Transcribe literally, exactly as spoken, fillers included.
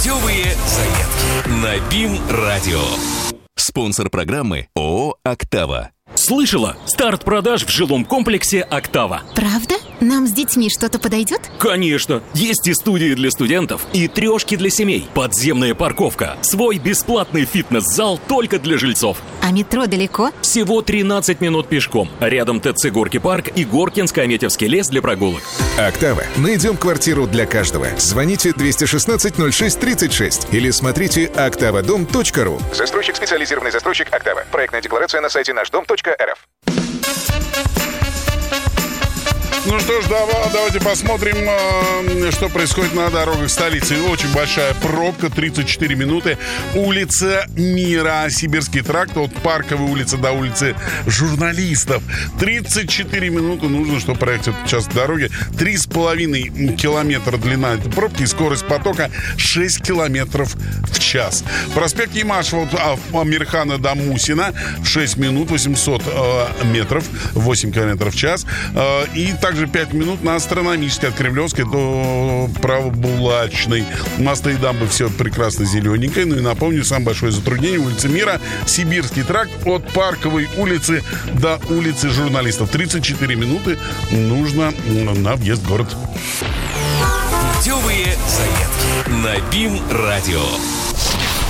Путевые заметки на БИМ-радио. Спонсор программы ООО «Октава». Слышала? Старт продаж в жилом комплексе «Октава». Правда? Нам с детьми что-то подойдет? Конечно! Есть и студии для студентов, и трешки для семей, подземная парковка, свой бесплатный фитнес-зал только для жильцов. А метро далеко? Всего тринадцать минут пешком. Рядом ТЦ «Горки парк» и Горкинско-Аметьевский лес для прогулок. «Октава». Найдем квартиру для каждого. Звоните двести шестнадцать ноль шесть тридцать шесть или смотрите октава дом точка ру. Застройщик, специализированный застройщик «Октава». Проектная декларация на сайте наш дом точка эр эф. Ну что ж, давай, давайте посмотрим, что происходит на дорогах столицы. Очень большая пробка, тридцать четыре минуты. Улица Мира, Сибирский тракт, от Парковой улицы до улицы Журналистов. тридцать четыре минуты нужно, чтобы проехать этот участок дороги. три с половиной километра длина этой пробки и скорость потока шесть километров в час. Проспект Ямашева от Амирхана до Мусина шесть минут, восемьсот метров, восемь километров в час. И так Также пять минут на Астрономической от Кремлевской до Правобулачной. Мосты и дамбы все прекрасно зелененькое. Ну и напомню, самое большое затруднение: улица Мира, Сибирский тракт, от Парковой улицы до улицы Журналистов. тридцать четыре минуты нужно на въезд в город. Путевые заметки на БИМ-радио.